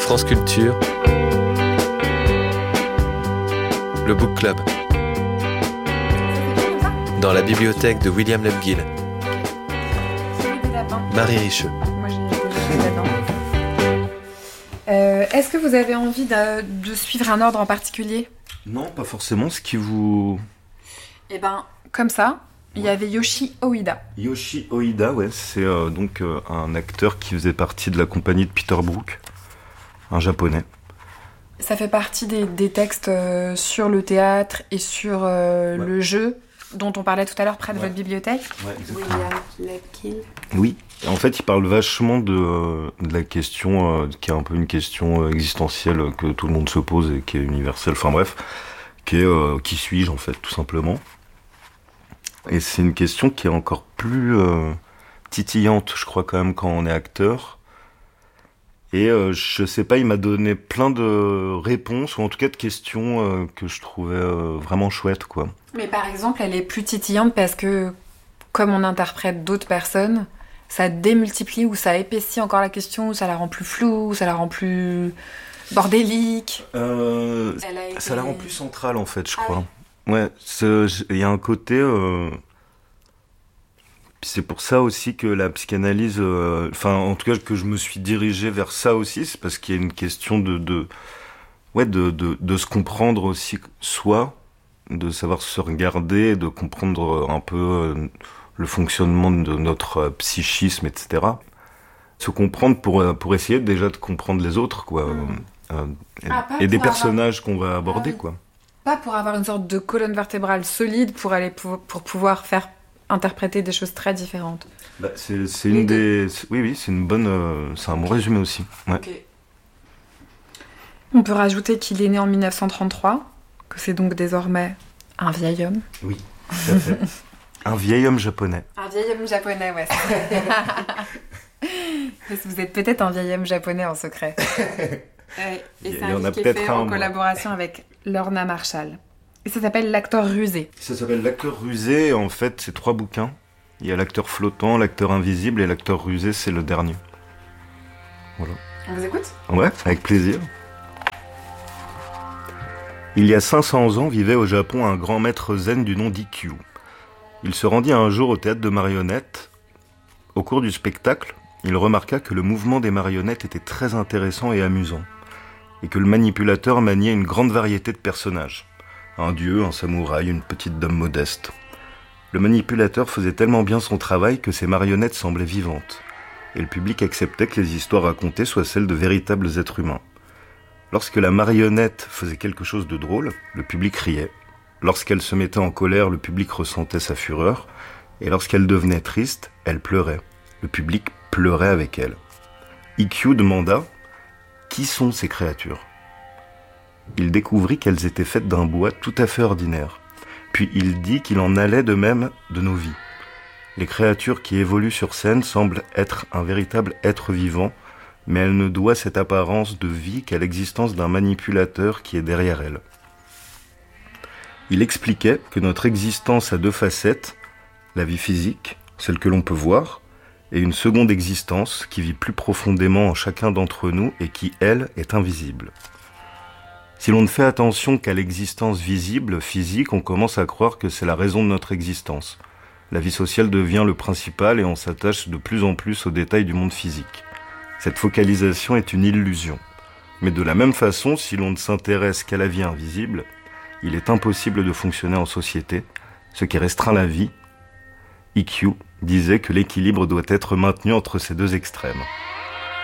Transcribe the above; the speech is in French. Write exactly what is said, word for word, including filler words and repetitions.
France Culture, le Book Club, dans la bibliothèque de William Lemguil. Marie Richeux. Moi, j'ai des lapins. Euh, est-ce que vous avez envie de, de suivre un ordre en particulier ? Non, pas forcément. Ce qui vous... Eh ben, comme ça, il y avait Yoshi Oida. Yoshi Oida, ouais, c'est euh, donc euh, un acteur qui faisait partie de la compagnie de Peter Brook, un japonais. Ça fait partie des, des textes euh, sur le théâtre et sur euh, ouais. le jeu dont on parlait tout à l'heure près de ouais. votre bibliothèque. Ouais, exactement. William Lemguil. Oui, en fait, il parle vachement de, de la question, euh, qui est un peu une question euh, existentielle que tout le monde se pose et qui est universelle, enfin bref, qui est euh, qui suis-je en fait, tout simplement. Et c'est une question qui est encore plus euh, titillante, je crois quand même, quand on est acteur. Et euh, je sais pas, il m'a donné plein de réponses, ou en tout cas de questions euh, que je trouvais euh, vraiment chouettes, quoi. Mais par exemple, elle est plus titillante parce que, comme on interprète d'autres personnes, ça démultiplie ou ça épaissit encore la question, ou ça la rend plus floue, ou ça la rend plus bordélique. Euh, été... Ça la rend plus centrale, en fait, je ah crois. Oui. Ouais, il y a un côté... Euh... C'est pour ça aussi que la psychanalyse, euh, enfin en tout cas que je me suis dirigé vers ça aussi, c'est parce qu'il y a une question de, de, ouais, de, de, de se comprendre aussi soi, de savoir se regarder, de comprendre un peu euh, le fonctionnement de notre euh, psychisme, et cetera. Se comprendre pour pour essayer déjà de comprendre les autres, quoi, mmh. euh, et, ah, et des personnages avoir... qu'on va aborder, ah, oui. quoi. Pas pour avoir une sorte de colonne vertébrale solide pour aller pour, pour pouvoir faire interpréter des choses très différentes. Bah, c'est, c'est une des... C'est, oui, oui, c'est une bonne... Euh, c'est un bon résumé aussi. Ouais. Okay. On peut rajouter qu'il est né en dix-neuf cent trente-trois, que c'est donc désormais un vieil homme. Oui, tout à fait. Un vieil homme japonais. Un vieil homme japonais, ouais. Vous êtes peut-être un vieil homme japonais en secret. Ouais, et c'est un livre qui est fait en collaboration avec Lorna Marshall. Et ça s'appelle L'acteur rusé. Ça s'appelle L'acteur rusé, et en fait, c'est trois bouquins. Il y a L'acteur flottant, L'acteur invisible, et L'acteur rusé, c'est le dernier. Voilà. On vous écoute ? Ouais, avec plaisir. Il y a cinq cents ans, vivait au Japon un grand maître zen du nom d'Ikkyu. Il se rendit un jour au théâtre de marionnettes. Au cours du spectacle, il remarqua que le mouvement des marionnettes était très intéressant et amusant, et que le manipulateur maniait une grande variété de personnages. Un dieu, un samouraï, une petite dame modeste. Le manipulateur faisait tellement bien son travail que ses marionnettes semblaient vivantes, et le public acceptait que les histoires racontées soient celles de véritables êtres humains. Lorsque la marionnette faisait quelque chose de drôle, le public riait. Lorsqu'elle se mettait en colère, le public ressentait sa fureur, et lorsqu'elle devenait triste, elle pleurait. Le public pleurait avec elle. Ikkyu demanda « Qui sont ces créatures ?» Il découvrit qu'elles étaient faites d'un bois tout à fait ordinaire. Puis il dit qu'il en allait de même de nos vies. Les créatures qui évoluent sur scène semblent être un véritable être vivant, mais elles ne doivent cette apparence de vie qu'à l'existence d'un manipulateur qui est derrière elles. Il expliquait que notre existence a deux facettes, la vie physique, celle que l'on peut voir, et une seconde existence qui vit plus profondément en chacun d'entre nous et qui, elle, est invisible. Si l'on ne fait attention qu'à l'existence visible, physique, on commence à croire que c'est la raison de notre existence. La vie sociale devient le principal et on s'attache de plus en plus aux détails du monde physique. Cette focalisation est une illusion. Mais de la même façon, si l'on ne s'intéresse qu'à la vie invisible, il est impossible de fonctionner en société, ce qui restreint la vie. Ikkyu disait que l'équilibre doit être maintenu entre ces deux extrêmes.